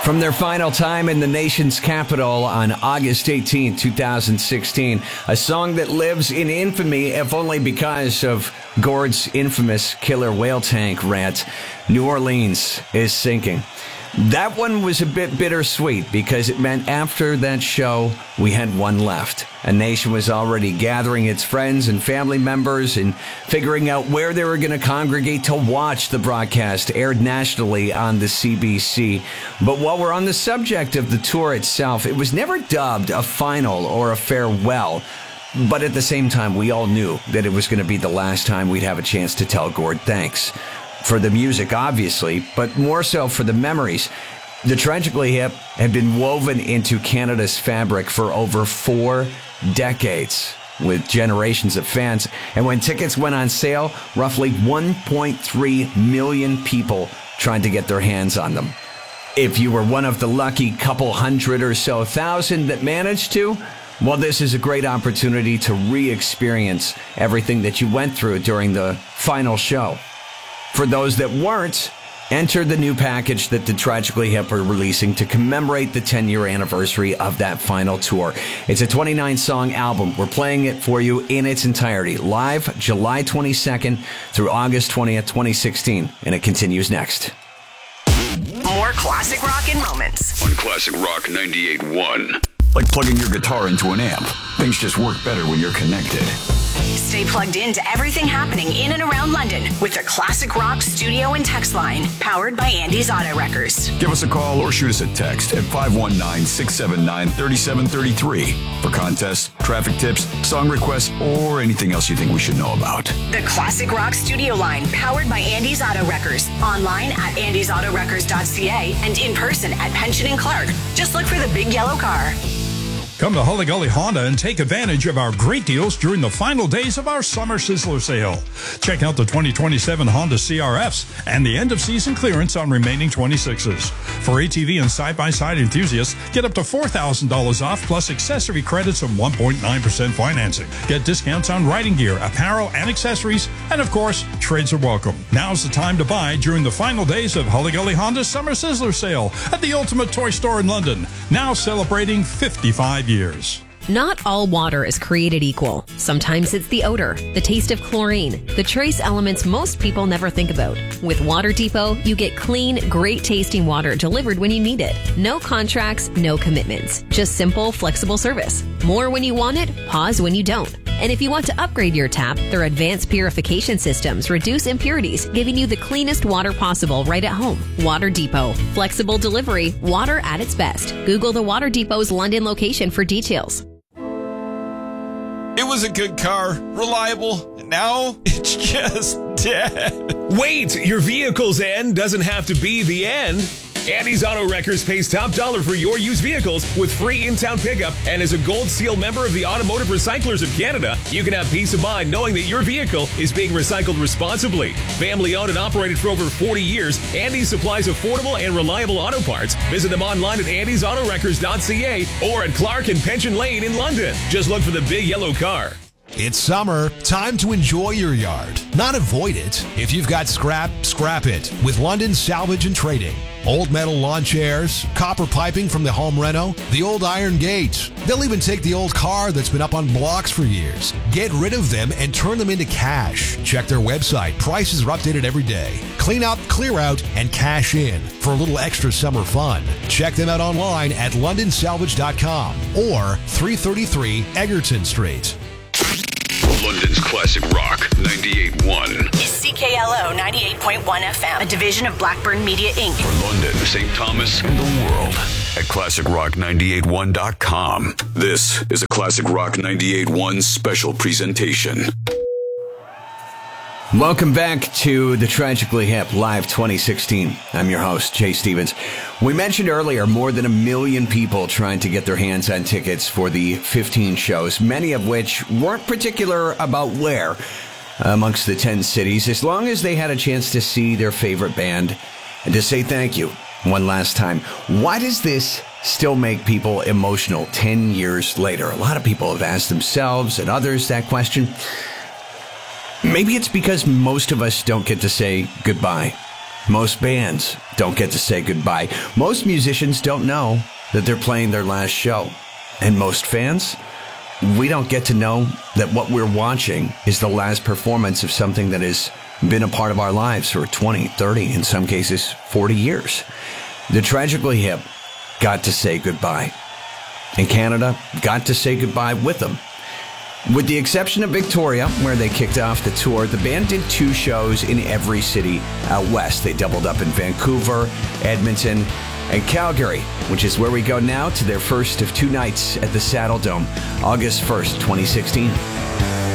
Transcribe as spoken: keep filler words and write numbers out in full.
From their final time in the nation's capital on August eighteenth, twenty sixteen, a song that lives in infamy, if only because of Gord's infamous killer whale tank rant, New Orleans is sinking. That one was a bit bittersweet because it meant after that show, we had one left. A nation was already gathering its friends and family members and figuring out where they were going to congregate to watch the broadcast aired nationally on the C B C. But while we're on the subject of the tour itself, it was never dubbed a final or a farewell. But at the same time, we all knew that it was going to be the last time we'd have a chance to tell Gord thanks. For the music, obviously, but more so for the memories. The Tragically Hip had been woven into Canada's fabric for over four decades, with generations of fans. And when tickets went on sale, roughly one point three million people tried to get their hands on them. If you were one of the lucky couple hundred or so thousand that managed to, well, this is a great opportunity to re-experience everything that you went through during the final show. For those that weren't, enter the new package that the Tragically Hip are releasing to commemorate the ten-year anniversary of that final tour. It's a twenty-nine song album. We're playing it for you in its entirety, live July twenty-second through August twentieth, twenty sixteen, and it continues next. More classic rock in moments. On Classic Rock ninety-eight point one. Like plugging your guitar into an amp. Things just work better when you're connected. Stay plugged in to everything happening in and around London with the Classic Rock studio and text line, powered by Andy's Auto Wreckers. Give us a call or shoot us a text at five one nine, six seven nine, three seven three three for contests, traffic tips, song requests, or anything else you think we should know about. The Classic Rock studio line, powered by Andy's Auto Wreckers. Online at andys auto wreckers dot c a and in person at Pension and Clark. Just look for the big yellow car. Come to Hully Gully Honda and take advantage of our great deals during the final days of our Summer Sizzler sale. Check out the twenty twenty-seven Honda C R Fs and the end-of-season clearance on remaining twenty-sixes. For A T V and side-by-side enthusiasts, get up to four thousand dollars off plus accessory credits and one point nine percent financing. Get discounts on riding gear, apparel, and accessories, and of course, trades are welcome. Now's the time to buy during the final days of Hully Gully Honda's Summer Sizzler sale at the Ultimate Toy Store in London, now celebrating fifty-five years. Not all water is created equal. Sometimes it's the odor, the taste of chlorine, the trace elements most people never think about. With Water Depot, you get clean, great-tasting water delivered when you need it. No contracts, no commitments. Just simple, flexible service. More when you want it, pause when you don't. And if you want to upgrade your tap, their advanced purification systems reduce impurities, giving you the cleanest water possible right at home. Water Depot. Flexible delivery, water at its best. Google the Water Depot's London location for details. It was a good car, reliable, and now it's just dead. Wait, your vehicle's end doesn't have to be the end. Andy's Auto Wreckers pays top dollar for your used vehicles with free in-town pickup, and as a Gold Seal member of the Automotive Recyclers of Canada, you can have peace of mind knowing that your vehicle is being recycled responsibly. Family owned and operated for over forty years, Andy's supplies affordable and reliable auto parts. Visit them online at andys auto wreckers dot c a or at Clark and Pension Lane in London. Just look for the big yellow car. It's summer. Time to enjoy your yard, not avoid it. If you've got scrap, scrap it with London Salvage and Trading. Old metal lawn chairs, copper piping from the home reno, the old iron gates. They'll even take the old car that's been up on blocks for years. Get rid of them and turn them into cash. Check their website. Prices are updated every day. Clean out, clear out, and cash in for a little extra summer fun. Check them out online at london salvage dot com or three thirty-three Egerton Street. London's Classic Rock ninety-eight point one. Is C K L O ninety-eight point one F M, a division of Blackburn Media Incorporated. For London, Saint Thomas, and the world at classic rock ninety-eight point one dot com. This is a Classic Rock ninety-eight point one special presentation. Welcome back to the Tragically Hip Live twenty sixteen. I'm your host, Jay Stevens. We mentioned earlier more than a million people trying to get their hands on tickets for the fifteen shows, many of which weren't particular about where amongst the ten cities, as long as they had a chance to see their favorite band and to say thank you one last time. Why does this still make people emotional ten years later? A lot of people have asked themselves and others that question. Maybe it's because most of us don't get to say goodbye Most bands don't get to say goodbye. Most musicians don't know that they're playing their last show. And most fans, we don't get to know that what we're watching is the last performance of something that has been a part of our lives for twenty, thirty, in some cases forty years. The Tragically Hip got to say goodbye. And Canada got to say goodbye with them. With the exception of Victoria, where they kicked off the tour, the band did two shows in every city out west. They doubled up in Vancouver, Edmonton, and Calgary, which is where we go now to their first of two nights at the Saddle Dome, August first, twenty sixteen.